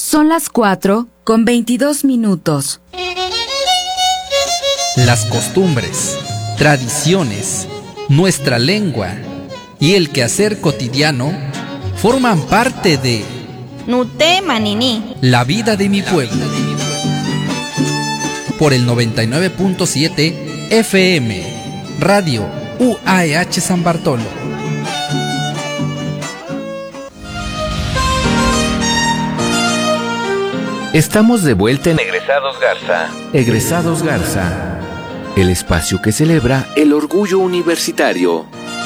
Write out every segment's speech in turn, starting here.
Son las 4:22. Las costumbres, tradiciones, nuestra lengua y el quehacer cotidiano forman parte de Nute Manini, la vida de mi pueblo. Por el 99.7 FM, Radio UAEH San Bartolo. Estamos de vuelta en Egresados Garza. Egresados Garza, el espacio que celebra el orgullo universitario.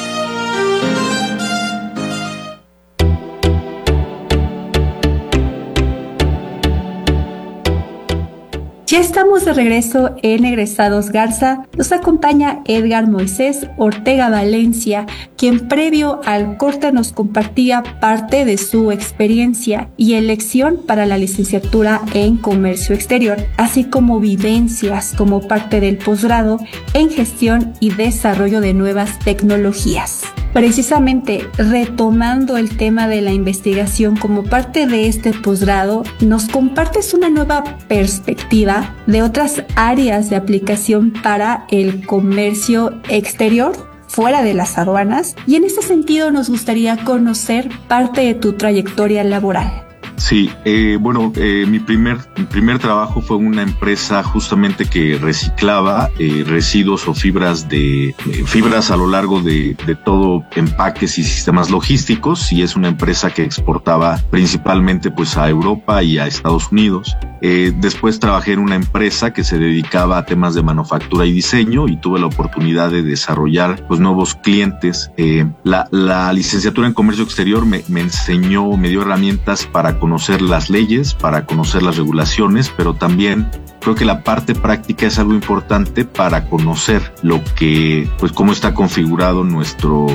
Ya estamos de regreso en Egresados Garza. Nos acompaña Edgar Moisés Ortega Valencia, quien previo al corte nos compartía parte de su experiencia y elección para la licenciatura en Comercio Exterior, así como vivencias como parte del posgrado en Gestión y Desarrollo de Nuevas Tecnologías. Precisamente retomando el tema de la investigación como parte de este posgrado, nos compartes una nueva perspectiva de otras áreas de aplicación para el comercio exterior fuera de las aduanas, y en este sentido nos gustaría conocer parte de tu trayectoria laboral. Sí, mi primer trabajo fue en una empresa justamente que reciclaba residuos o fibras a lo largo de todo empaques y sistemas logísticos, y es una empresa que exportaba principalmente pues a Europa y a Estados Unidos. Después trabajé en una empresa que se dedicaba a temas de manufactura y diseño, y tuve la oportunidad de desarrollar pues nuevos clientes. La licenciatura en Comercio Exterior me dio herramientas para conocer las leyes, para conocer las regulaciones, pero también creo que la parte práctica es algo importante para conocer cómo está configurado nuestro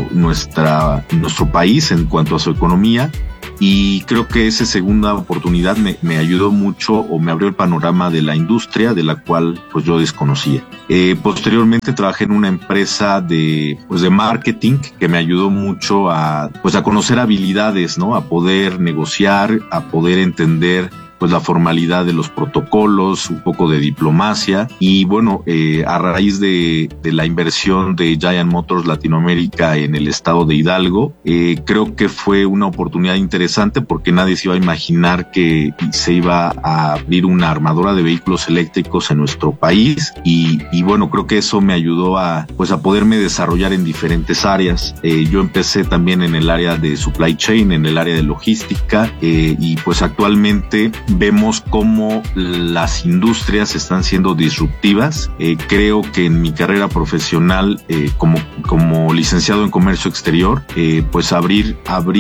país en cuanto a su economía. Y creo que esa segunda oportunidad me ayudó mucho, o me abrió el panorama de la industria de la cual pues yo desconocía. Posteriormente trabajé en una empresa de marketing que me ayudó mucho a conocer habilidades, ¿no? A poder negociar, a poder entender pues la formalidad de los protocolos, un poco de diplomacia. Y a raíz de la inversión de Giant Motors Latinoamérica en el estado de Hidalgo, creo que fue una oportunidad interesante, porque nadie se iba a imaginar que se iba a abrir una armadora de vehículos eléctricos en nuestro país, y creo que eso me ayudó a poderme desarrollar en diferentes áreas. Yo empecé también en el área de supply chain, en el área de logística, y pues actualmente vemos cómo las industrias están siendo disruptivas. Creo que en mi carrera profesional como licenciado en Comercio Exterior, pues abrir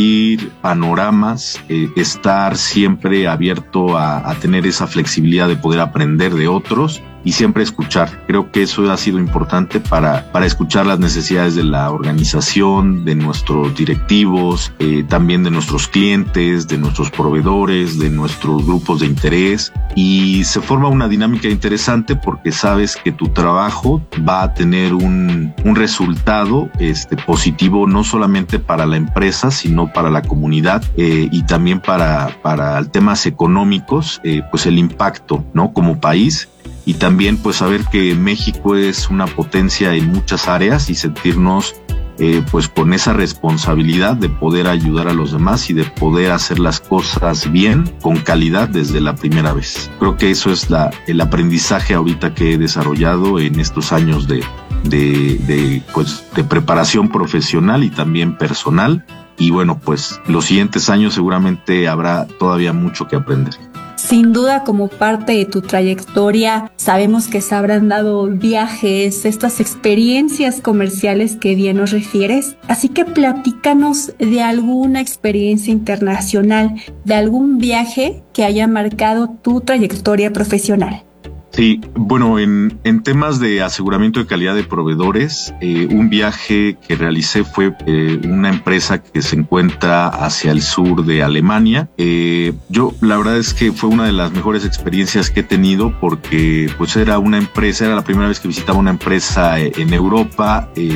panoramas, estar siempre abierto a tener esa flexibilidad de poder aprender de otros y siempre escuchar. Creo que eso ha sido importante para escuchar las necesidades de la organización, de nuestros directivos, también de nuestros clientes, de nuestros proveedores, de nuestros grupos de interés, y se forma una dinámica interesante porque sabes que tu trabajo va a tener un resultado positivo, no solamente para la empresa, sino para la comunidad, y también para temas económicos, pues el impacto, ¿no? Como país. Y también pues saber que México es una potencia en muchas áreas y sentirnos pues con esa responsabilidad de poder ayudar a los demás y de poder hacer las cosas bien, con calidad desde la primera vez. Creo que eso es el aprendizaje ahorita que he desarrollado en estos años de preparación profesional y también personal. Y pues los siguientes años seguramente habrá todavía mucho que aprender. Sin duda, como parte de tu trayectoria, sabemos que se habrán dado viajes, estas experiencias comerciales que bien nos refieres. Así que platícanos de alguna experiencia internacional, de algún viaje que haya marcado tu trayectoria profesional. Sí, en temas de aseguramiento de calidad de proveedores, un viaje que realicé fue una empresa que se encuentra hacia el sur de Alemania. La verdad es que fue una de las mejores experiencias que he tenido, porque pues era la primera vez que visitaba una empresa en Europa,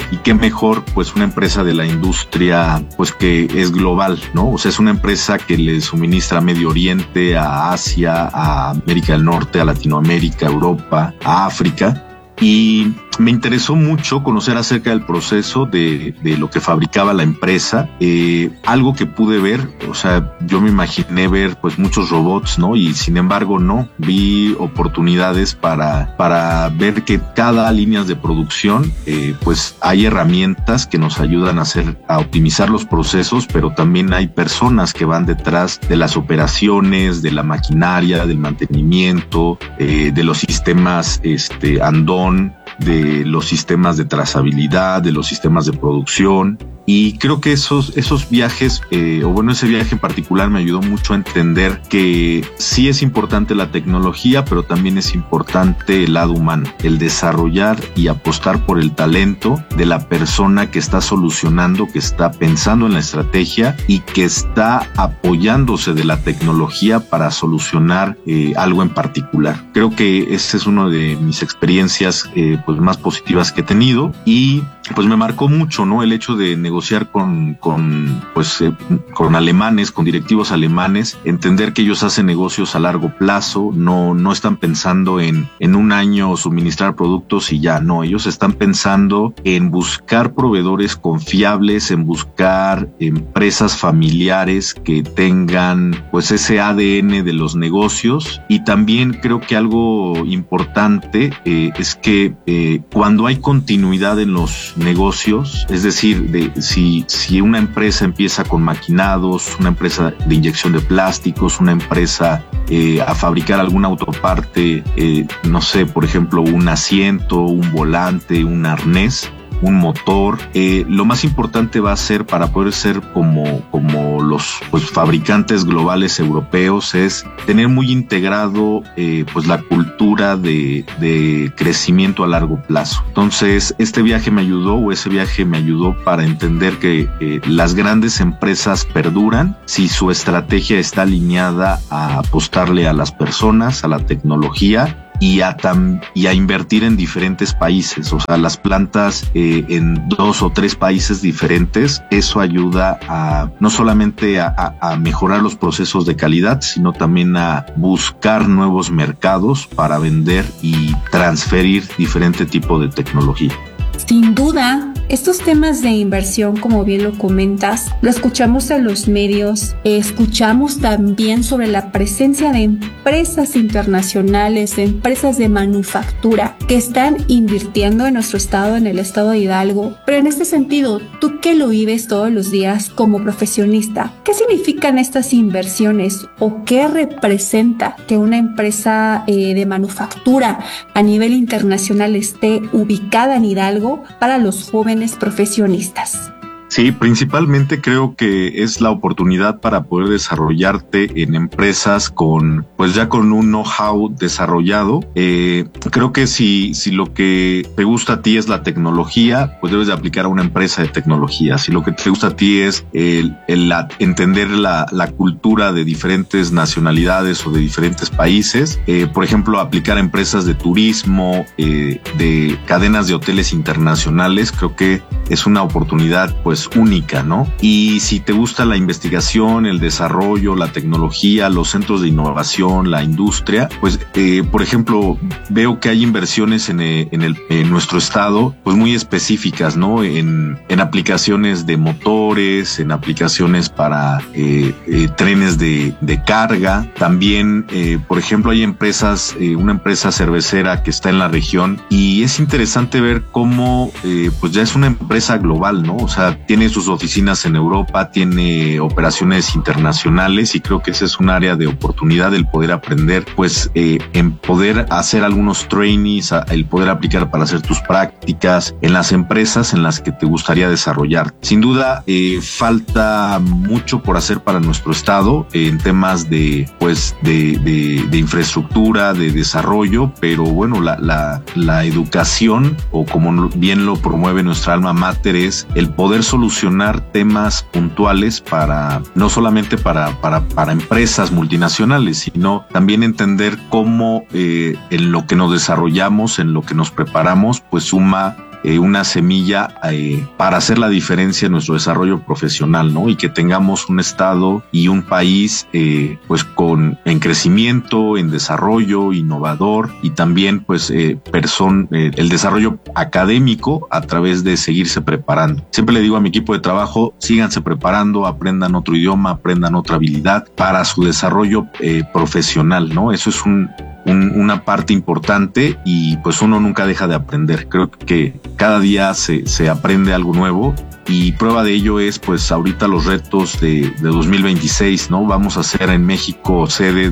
y qué mejor pues una empresa de la industria pues que es global, ¿no? O sea, es una empresa que le suministra a Medio Oriente, a Asia, a América del Norte, a Latinoamérica, a Europa, a África. Y me interesó mucho conocer acerca del proceso de lo que fabricaba la empresa. Algo que pude ver, o sea, yo me imaginé ver pues muchos robots, ¿no? Y sin embargo no, vi oportunidades para ver que cada línea de producción pues hay herramientas que nos ayudan a optimizar los procesos, pero también hay personas que van detrás de las operaciones, de la maquinaria, del mantenimiento, de los sistemas andón, de los sistemas de trazabilidad, de los sistemas de producción. Y creo que esos viajes, ese viaje en particular me ayudó mucho a entender que sí es importante la tecnología, pero también es importante el lado humano, el desarrollar y apostar por el talento de la persona que está solucionando, que está pensando en la estrategia y que está apoyándose de la tecnología para solucionar algo en particular. Creo que esa es una de mis experiencias pues más positivas que he tenido, y pues me marcó mucho, ¿no? El hecho de negociar con alemanes, con directivos alemanes, entender que ellos hacen negocios a largo plazo, no están pensando en un año suministrar productos y ya, no, ellos están pensando en buscar proveedores confiables, en buscar empresas familiares que tengan pues ese ADN de los negocios. Y también creo que algo importante es que cuando hay continuidad en los negocios, es decir, si una empresa empieza con maquinados, una empresa de inyección de plásticos, una empresa a fabricar alguna autoparte, no sé, por ejemplo, un asiento, un volante, un arnés, un motor, lo más importante va a ser, para poder ser como los pues fabricantes globales europeos, es tener muy integrado pues la cultura de crecimiento a largo plazo. Entonces ese viaje me ayudó para entender que las grandes empresas perduran si su estrategia está alineada a apostarle a las personas, a la tecnología y a invertir en diferentes países, o sea, las plantas en 2 o 3 países diferentes. Eso ayuda a no solamente a mejorar los procesos de calidad, sino también a buscar nuevos mercados para vender y transferir diferente tipo de tecnología. Sin duda, estos temas de inversión, como bien lo comentas, lo escuchamos en los medios, escuchamos también sobre la presencia de empresas internacionales, de empresas de manufactura que están invirtiendo en nuestro estado, en el estado de Hidalgo. Pero en este sentido, tú que lo vives todos los días como profesionista, ¿qué significan estas inversiones o qué representa que una empresa de manufactura a nivel internacional esté ubicada en Hidalgo para los jóvenes profesionistas? Sí, principalmente creo que es la oportunidad para poder desarrollarte en empresas con un know-how desarrollado. Creo que si lo que te gusta a ti es la tecnología, pues debes de aplicar a una empresa de tecnología. Si lo que te gusta a ti es entender la cultura de diferentes nacionalidades o de diferentes países, por ejemplo, aplicar a empresas de turismo, de cadenas de hoteles internacionales, creo que es una oportunidad pues única, ¿no? Y si te gusta la investigación, el desarrollo, la tecnología, los centros de innovación, la industria, pues por ejemplo, veo que hay inversiones en nuestro estado pues muy específicas, ¿no? En aplicaciones de motores, en aplicaciones para trenes de carga. También, por ejemplo, hay empresas, una empresa cervecera que está en la región, y es interesante ver cómo pues ya es una empresa global, ¿no? O sea, tiene sus oficinas en Europa, tiene operaciones internacionales, y creo que ese es un área de oportunidad, el poder aprender, pues en poder hacer algunos trainees, el poder aplicar para hacer tus prácticas en las empresas en las que te gustaría desarrollar. Sin duda, falta mucho por hacer para nuestro estado en temas de infraestructura, de desarrollo, pero bueno, la educación, o como bien lo promueve nuestra alma mater, es el poder solucionar temas puntuales para no solamente para empresas multinacionales, sino también entender cómo en lo que nos desarrollamos, en lo que nos preparamos, pues suma una semilla para hacer la diferencia en nuestro desarrollo profesional, ¿no? Y que tengamos un estado y un país pues en crecimiento, en desarrollo, innovador, y también pues el desarrollo académico a través de seguirse preparando. Siempre le digo a mi equipo de trabajo, síganse preparando, aprendan otro idioma, aprendan otra habilidad para su desarrollo profesional, ¿no? Eso es una parte importante, y pues uno nunca deja de aprender. Creo que cada día se aprende algo nuevo, y prueba de ello es pues ahorita los retos de 2026, ¿no? Vamos a ser en México sede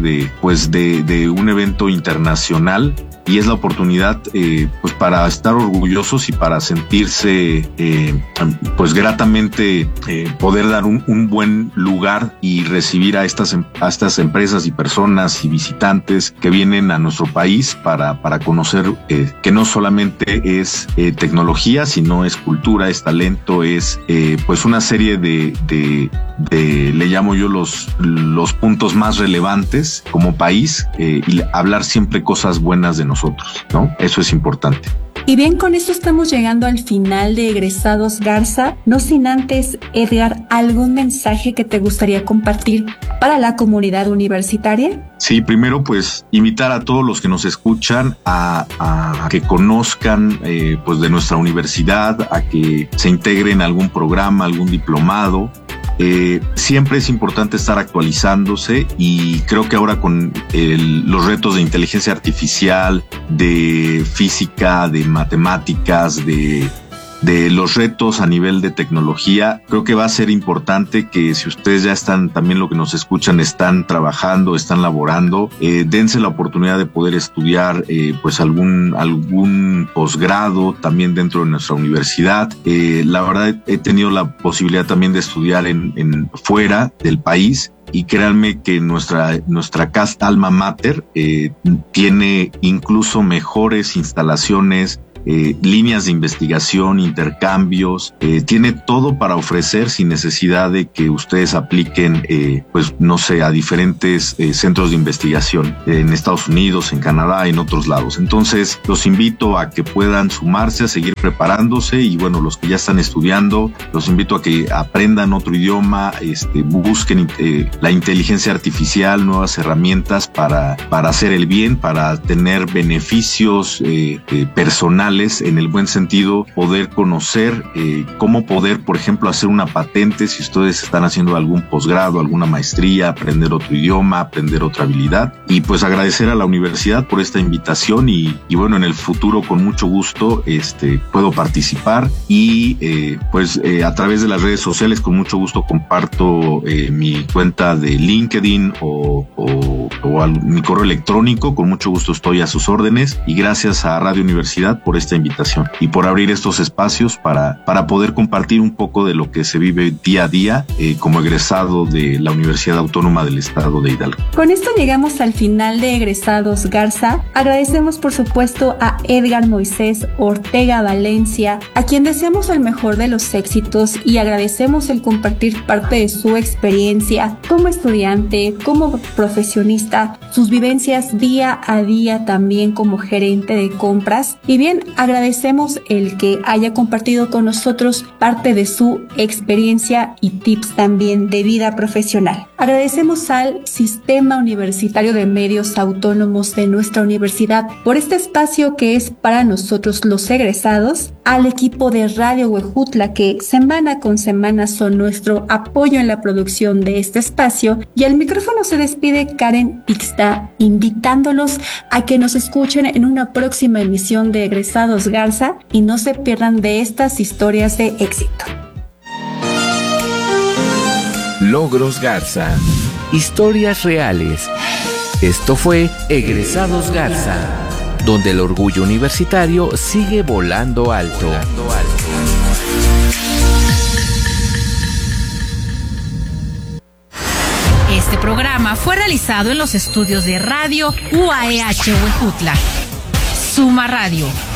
de un evento internacional, y es la oportunidad pues para estar orgullosos y para sentirse pues gratamente poder dar un buen lugar y recibir a estas empresas y personas y visitantes que vienen a nuestro país para conocer que no solamente es tecnología, sino es cultura, es talento, es pues una serie de le llamo yo los puntos más relevantes como país, y hablar siempre cosas buenas de nosotros, ¿no? Eso es importante. Y bien, con esto estamos llegando al final de Egresados Garza. No sin antes, Edgar, ¿algún mensaje que te gustaría compartir para la comunidad universitaria? Sí, primero pues invitar a todos los que nos escuchan a que conozcan pues de nuestra universidad, a que se integren a algún programa, algún diplomado. Siempre es importante estar actualizándose, y creo que ahora con los retos de inteligencia artificial, de física, de matemáticas, de los retos a nivel de tecnología, creo que va a ser importante que si ustedes ya están, también lo que nos escuchan, están trabajando, están laborando, dense la oportunidad de poder estudiar pues algún posgrado también dentro de nuestra universidad. La verdad he tenido la posibilidad también de estudiar en fuera del país, y créanme que nuestra casa alma mater tiene incluso mejores instalaciones, líneas de investigación, intercambios, tiene todo para ofrecer sin necesidad de que ustedes apliquen, pues no sé, a diferentes centros de investigación en Estados Unidos, en Canadá, en otros lados. Entonces, los invito a que puedan sumarse, a seguir preparándose, y bueno, los que ya están estudiando, los invito a que aprendan otro idioma, busquen la inteligencia artificial, nuevas herramientas para hacer el bien, para tener beneficios personales, en el buen sentido, poder conocer cómo poder, por ejemplo, hacer una patente si ustedes están haciendo algún posgrado, alguna maestría, aprender otro idioma, aprender otra habilidad. Y pues agradecer a la universidad por esta invitación, y bueno, en el futuro con mucho gusto puedo participar, y a través de las redes sociales con mucho gusto comparto mi cuenta de LinkedIn o mi correo electrónico. Con mucho gusto estoy a sus órdenes, y gracias a Radio Universidad por esta invitación y por abrir estos espacios para poder compartir un poco de lo que se vive día a día como egresado de la Universidad Autónoma del Estado de Hidalgo. Con esto llegamos al final de Egresados Garza. Agradecemos por supuesto a Edgar Moisés Ortega Valencia, a quien deseamos el mejor de los éxitos, y agradecemos el compartir parte de su experiencia como estudiante, como profesionista, sus vivencias día a día también como gerente de compras. Y bien, agradecemos el que haya compartido con nosotros parte de su experiencia y tips también de vida profesional. Agradecemos al Sistema Universitario de Medios Autónomos de nuestra universidad por este espacio que es para nosotros los egresados, al equipo de Radio Huejutla que semana con semana son nuestro apoyo en la producción de este espacio, y al micrófono se despide Karen Ixta, invitándolos a que nos escuchen en una próxima emisión de Egresados Garza y no se pierdan de estas historias de éxito. Logros Garza. Historias reales. Esto fue Egresados Garza, donde el orgullo universitario sigue volando alto. Este programa fue realizado en los estudios de Radio UAEH Huejutla. Suma Radio.